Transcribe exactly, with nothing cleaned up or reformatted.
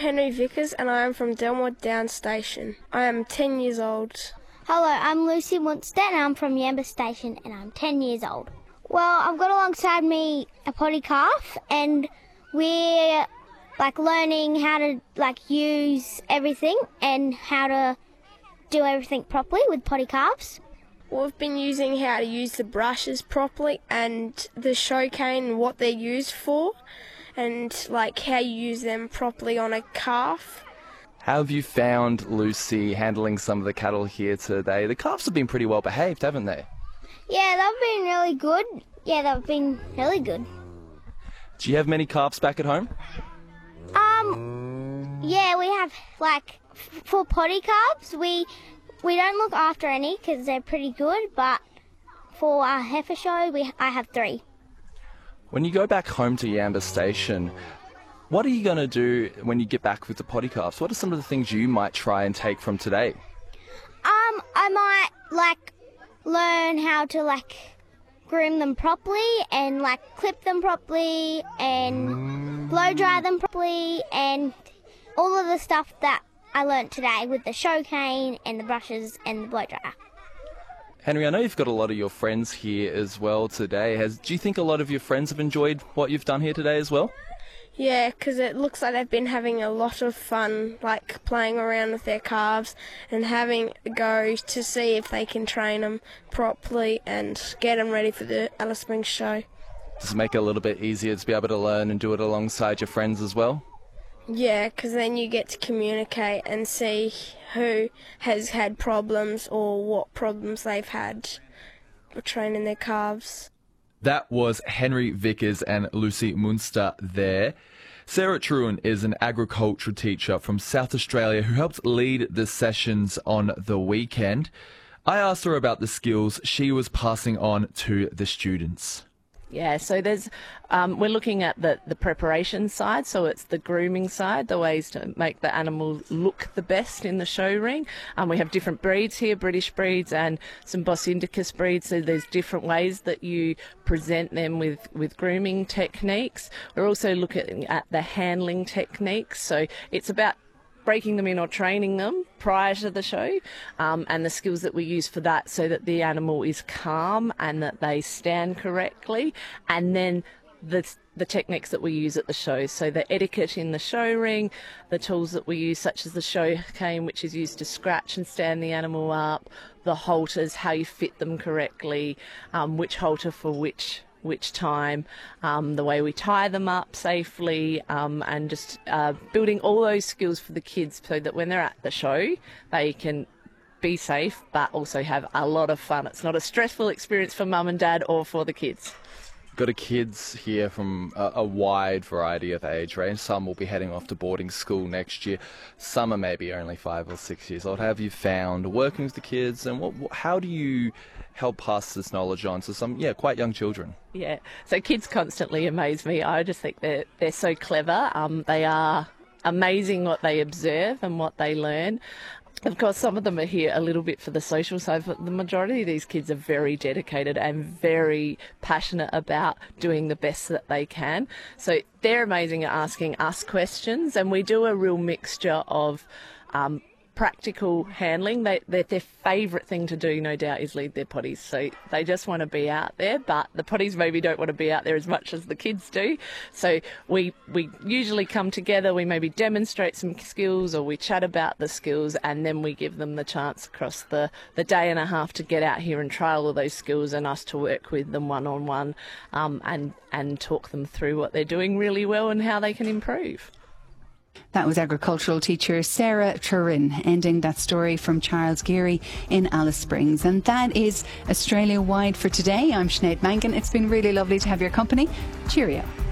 Henry Vickers and I am from Delmore Down Station. I am ten years old. Hello, I'm Lucy Munster and I'm from Yamba Station and I'm ten years old. Well, I've got alongside me a potty calf and we're like learning how to like use everything and how to do everything properly with potty calves. We've been using how to use the brushes properly and the show cane and what they're used for and like how you use them properly on a calf. How have you found Lucy handling some of the cattle here today? The calves have been pretty well behaved, haven't they? Yeah, they've been really good. Yeah, they've been really good. Do you have many calves back at home? Um, yeah, we have like f- for potty calves, we we don't look after any because they're pretty good, but for our heifer show, we I have three. When you go back home to Yamba Station, what are you going to do when you get back with the potty calves? What are some of the things you might try and take from today? Um, I might like learn how to like groom them properly and like clip them properly and blow dry them properly and all of the stuff that I learnt today with the show cane and the brushes and the blow dryer. Henry, I know you've got a lot of your friends here as well today. Has, do you think a lot of your friends have enjoyed what you've done here today as well? Yeah, because it looks like they've been having a lot of fun, like playing around with their calves and having a go to see if they can train them properly and get them ready for the Alice Springs show. Does it make it a little bit easier to be able to learn and do it alongside your friends as well? Yeah, because then you get to communicate and see who has had problems or what problems they've had with training their calves. That was Henry Vickers and Lucy Munster there. Sarah Truen is an agriculture teacher from South Australia who helped lead the sessions on the weekend. I asked her about the skills she was passing on to the students. Yeah, so there's um, we're looking at the, the preparation side, so it's the grooming side, the ways to make the animal look the best in the show ring. Um, we have different breeds here, British breeds and some Bos Indicus breeds, so there's different ways that you present them with, with grooming techniques. We're also looking at the handling techniques, so it's about breaking them in or training them prior to the show, um, and the skills that we use for that so that the animal is calm and that they stand correctly, and then the the techniques that we use at the show, so the etiquette in the show ring, the tools that we use such as the show cane, which is used to scratch and stand the animal up, the halters, how you fit them correctly, um, which halter for which which time, um, the way we tie them up safely, um, and just uh, building all those skills for the kids so that when they're at the show, they can be safe but also have a lot of fun. It's not a stressful experience for mum and dad or for the kids. Got a kids here from a, a wide variety of age range. Some will be heading off to boarding school next year. Some are maybe only five or six years old. How have you found working with the kids, and what, how do you help pass this knowledge on to some, yeah, quite young children? Yeah, so kids constantly amaze me. I just think they're, they're so clever. Um, they are amazing what they observe and what they learn. Of course, some of them are here a little bit for the social side, but the majority of these kids are very dedicated and very passionate about doing the best that they can. So they're amazing at asking us questions, and we do a real mixture of um, practical handling. They, their favourite thing to do, no doubt, is lead their potties. So they just want to be out there, but the potties maybe don't want to be out there as much as the kids do. So we we usually come together, we maybe demonstrate some skills or we chat about the skills, and then we give them the chance across the, the day and a half to get out here and try all of those skills, and us to work with them one-on-one um, and, and talk them through what they're doing really well and how they can improve. That was agricultural teacher Sarah Turin, ending that story from Charles Geary in Alice Springs. And that is Australia Wide for today. I'm Sinead Mangan. It's been really lovely to have your company. Cheerio.